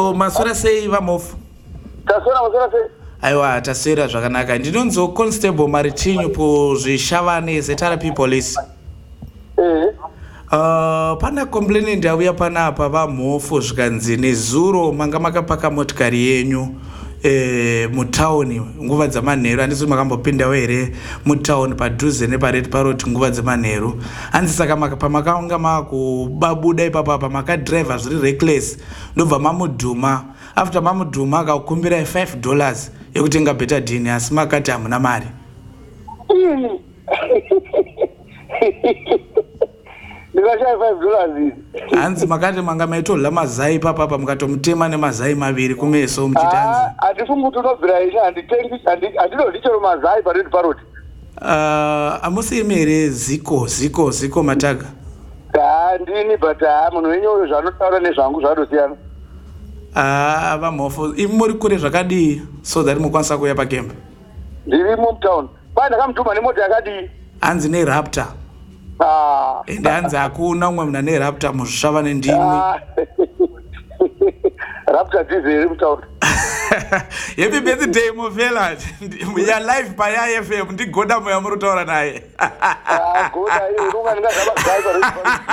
So maswera sei vamofu? Taswera maswera sei? Aiwa taswera zvakanaka. Ndinonzo Constable Marichinho kuzvishavane ZRP Police. Pana complainant auya panapa vamhofu zvikanzi nezuro manga makapaka motikari yenyu mutauni nguva dzamanheru. Handisi makambopindawo here mutauni padhuze nepaRed Parrot nguva dzamanheru. Hanzi saka pamakanga makubabuda ipapa makadriver zviri reckless ndobva mamudhuma. After mamudhuma akakumbira $5 yekutenga betadine asi makati hamuna mari. Ndikashaya $5. Hanzi makati manga maitolla mazai papa mukatomutema nemazai maviri kumeso muchiti hanzi. Hatifungi kuti unobvira ishe handinodhi chero mazai paRed Parrot. Amusimi here ziko mataga. Ndini but munhu wenyu uyo zvanotaura nezvangu zvatosiyana. Vamhofu imi muri kure zvakadii so that mukwanisa kuuya pakemba? Ndiri mutown. Ndakamutuma nemota yakadii? Hanzi neRaptor. Ende hanzi hakuna umwe muna neRaptor muzvishavane ndimi. Raptor diesel mutown. Happy birthday Mofela. We are live by IFM. Ndigoda moya muri kutaura naye. Goda iyo unonga ndingazaba driver.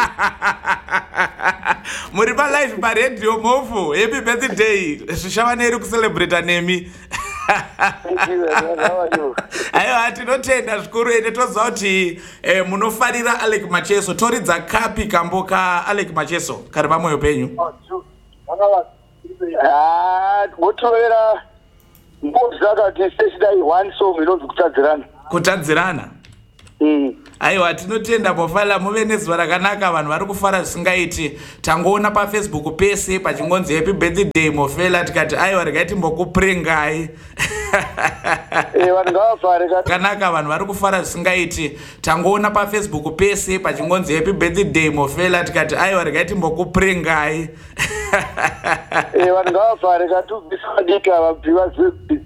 Muri pa live pa radio Mofu. Happy birthday. Zvishavane iri kucelebrate nemi. Aiwa tinotenda zvikuru ende toziva kuti munofarira Alec Macheso. Toridza kapi kamboka Alec Macheso kari pamwoyo penyu? Wotovera mbozakati sechidai one song inonzi kutadzirana. Kutadzirana? Aiwa tinotenda Mofala muve nezuva rakanaka vanhu vari kufara zvisingaiti. Tangoona paFacebook pese pachingonzi happy birthday Mofela tikati aiwa regai timbokuprengai. Vanhu ngavafare kanaka vanhu vari kufara zvisingaiti. Tangoona paFacebook pese pachingonzi happy birthday Mofela tikati aiwa regai timbokuprengai. Vanhu ngavafare katubvisadika vabviwa